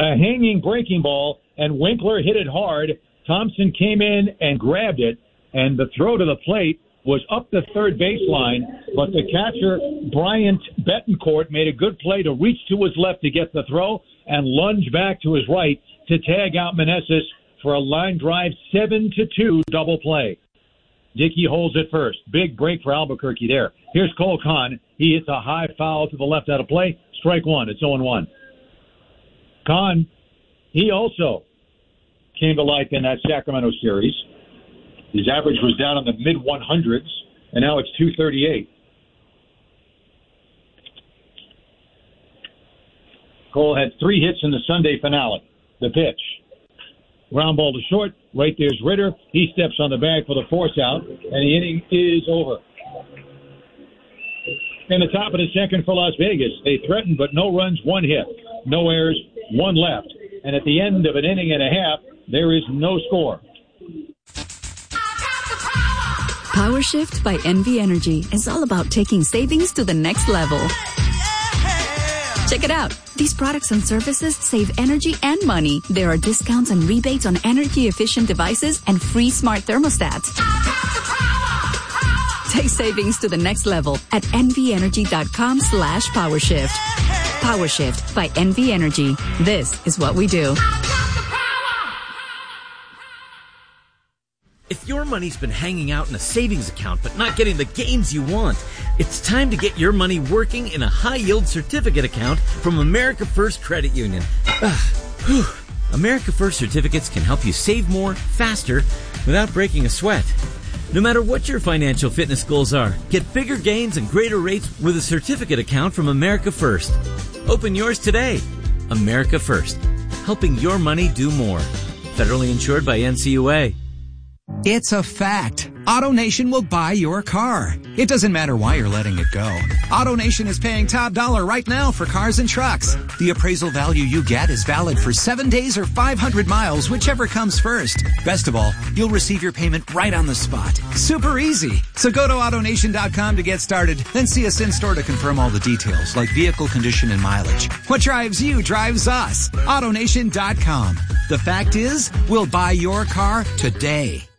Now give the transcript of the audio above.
a hanging breaking ball, and Winkler hit it hard. Thompson came in and grabbed it, and the throw to the plate was up the third baseline, but the catcher, Bryant Betancourt, made a good play to reach to his left to get the throw and lunge back to his right to tag out Meneses for a line drive 7-2 double play. Dickey holds it first. Big break for Albuquerque there. Here's Cole Kahn. He hits a high foul to the left out of play. Strike one. It's 0-1. Kahn, he also came to life in that Sacramento series. His average was down in the mid-100s, and now it's 238. Cole had 3 hits in the Sunday finale. The pitch. Ground ball to short. Right there's Ritter. He steps on the bag for the force out, and the inning is over. In the top of the second for Las Vegas, they threatened, but no runs, 1 hit. No errors, 1 left. And at the end of an inning and a half, there is no score. Power Shift by NV Energy is all about taking savings to the next level. Check it out. These products and services save energy and money. There are discounts and rebates on energy-efficient devices and free smart thermostats. Take savings to the next level at nvenergy.com/powershift. Power Shift by NV Energy. This is what we do. If your money's been hanging out in a savings account but not getting the gains you want, it's time to get your money working in a high-yield certificate account from America First Credit Union. America First certificates can help you save more, faster, without breaking a sweat. No matter what your financial fitness goals are, get bigger gains and greater rates with a certificate account from America First. Open yours today. America First, helping your money do more. Federally insured by NCUA. It's a fact. AutoNation will buy your car. It doesn't matter why you're letting it go. AutoNation is paying top dollar right now for cars and trucks. The appraisal value you get is valid for 7 days or 500 miles, whichever comes first. Best of all, you'll receive your payment right on the spot. Super easy. So go to AutoNation.com to get started, then see us in-store to confirm all the details, like vehicle condition and mileage. What drives you drives us. AutoNation.com. The fact is, we'll buy your car today.